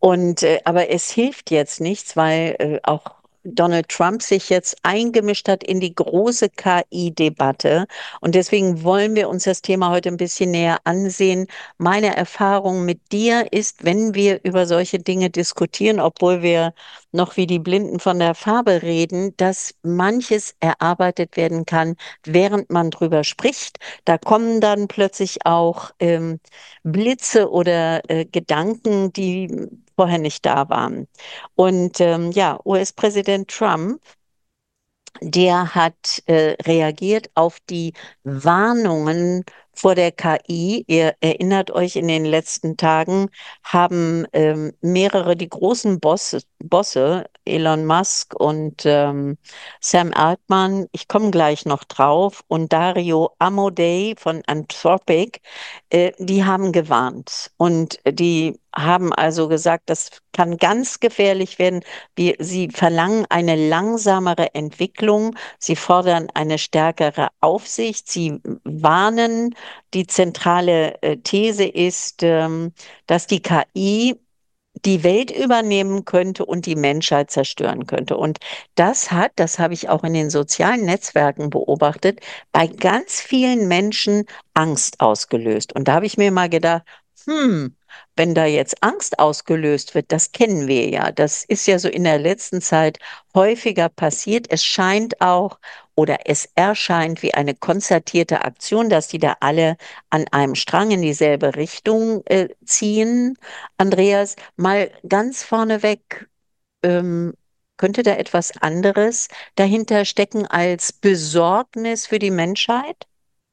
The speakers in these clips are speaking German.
Und aber es hilft jetzt nichts, weil auch Donald Trump sich jetzt eingemischt hat in die große KI-Debatte. Und deswegen wollen wir uns das Thema heute ein bisschen näher ansehen. Meine Erfahrung mit dir ist, wenn wir über solche Dinge diskutieren, obwohl wir noch wie die Blinden von der Farbe reden, dass manches erarbeitet werden kann, während man drüber spricht. Da kommen dann plötzlich auch Blitze oder Gedanken, die vorher nicht da waren. Und ja, US-Präsident Trump, der hat reagiert auf die Warnungen vor der KI. Ihr erinnert euch, in den letzten Tagen haben mehrere, die großen Bosse, Elon Musk und Sam Altman, ich komme gleich noch drauf, und Dario Amodei von Anthropic, die haben gewarnt. Und die haben also gesagt, das kann ganz gefährlich werden. Sie verlangen eine langsamere Entwicklung. Sie fordern eine stärkere Aufsicht. Sie warnen. Die zentrale These ist, dass die KI die Welt übernehmen könnte und die Menschheit zerstören könnte. Und das habe ich auch in den sozialen Netzwerken beobachtet, bei ganz vielen Menschen Angst ausgelöst. Und da habe ich mir mal gedacht, hm, wenn da jetzt Angst ausgelöst wird, das kennen wir ja. Das ist ja so in der letzten Zeit häufiger passiert. Es scheint auch oder es erscheint wie eine konzertierte Aktion, dass die da alle an einem Strang in dieselbe Richtung ziehen. Andreas, mal ganz vorneweg, ähm, könnte da etwas anderes dahinter stecken als Besorgnis für die Menschheit?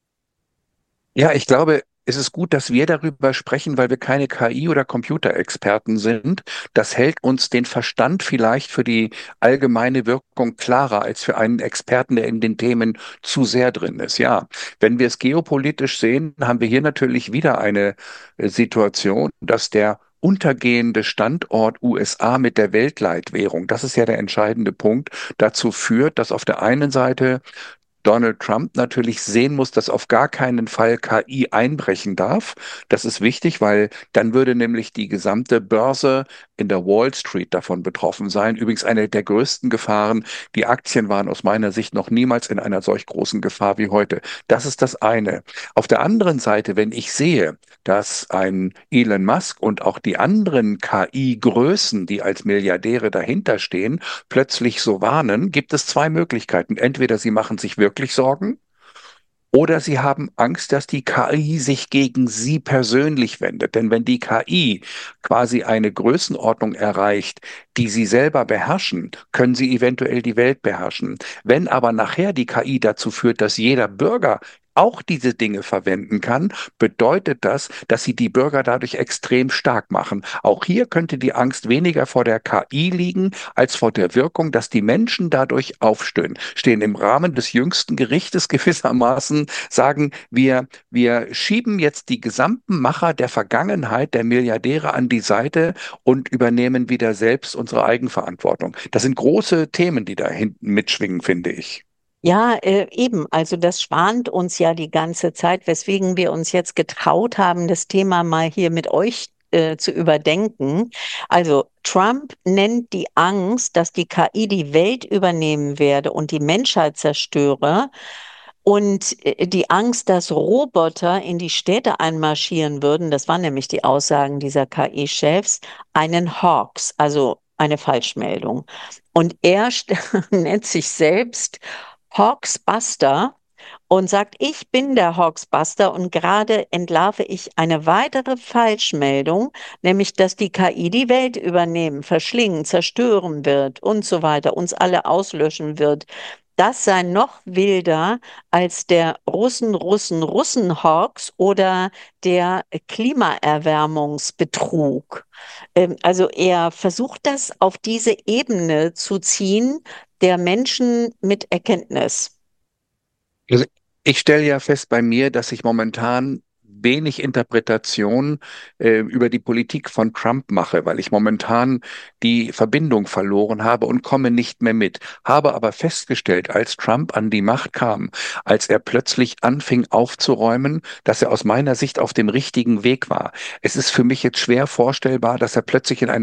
Ja, ich glaube, es ist gut, dass wir darüber sprechen, weil wir keine KI- oder Computerexperten sind. Das hält uns den Verstand vielleicht für die allgemeine Wirkung klarer als für einen Experten, der in den Themen zu sehr drin ist. Ja, wenn wir es geopolitisch sehen, haben wir hier natürlich wieder eine Situation, dass der untergehende Standort USA mit der Weltleitwährung, das ist ja der entscheidende Punkt, dazu führt, dass auf der einen Seite Donald Trump natürlich sehen muss, dass auf gar keinen Fall KI einbrechen darf. Das ist wichtig, weil dann würde nämlich die gesamte Börse in der Wall Street davon betroffen sein. Übrigens eine der größten Gefahren. Die Aktien waren aus meiner Sicht noch niemals in einer solch großen Gefahr wie heute. Das ist das eine. Auf der anderen Seite, wenn ich sehe, dass ein Elon Musk und auch die anderen KI-Größen, die als Milliardäre dahinter stehen, plötzlich so warnen, gibt es zwei Möglichkeiten. Entweder sie machen sich wirklich Sorgen oder sie haben Angst, dass die KI sich gegen sie persönlich wendet. Denn wenn die KI quasi eine Größenordnung erreicht, die sie selber beherrschen, können sie eventuell die Welt beherrschen. Wenn aber nachher die KI dazu führt, dass jeder Bürger auch diese Dinge verwenden kann, bedeutet das, dass sie die Bürger dadurch extrem stark machen. Auch hier könnte die Angst weniger vor der KI liegen, als vor der Wirkung, dass die Menschen dadurch aufstehen, stehen im Rahmen des jüngsten Gerichtes gewissermaßen, sagen, wir schieben jetzt die gesamten Macher der Vergangenheit, der Milliardäre an die Seite und übernehmen wieder selbst unsere Eigenverantwortung. Das sind große Themen, die da hinten mitschwingen, finde ich. Ja, eben. Also das schwant uns ja die ganze Zeit, weswegen wir uns jetzt getraut haben, das Thema mal hier mit euch zu überdenken. Also Trump nennt die Angst, dass die KI die Welt übernehmen werde und die Menschheit zerstöre, und die Angst, dass Roboter in die Städte einmarschieren würden, das waren nämlich die Aussagen dieser KI-Chefs, einen Hoax, also eine Falschmeldung. Und er nennt sich selbst Hawksbuster und sagt, ich bin der Hawksbuster, und gerade entlarve ich eine weitere Falschmeldung, nämlich dass die KI die Welt übernehmen, verschlingen, zerstören wird und so weiter, uns alle auslöschen wird. Das sei noch wilder als der Russen-Hawks oder der Klimaerwärmungsbetrug. Also er versucht das auf diese Ebene zu ziehen, der Menschen mit Erkenntnis. Also ich stelle ja fest bei mir, dass ich momentan wenig Interpretation über die Politik von Trump mache, weil ich momentan die Verbindung verloren habe und komme nicht mehr mit. Habe aber festgestellt, als Trump an die Macht kam, als er plötzlich anfing aufzuräumen, dass er aus meiner Sicht auf dem richtigen Weg war. Es ist für mich jetzt schwer vorstellbar, dass er plötzlich in eine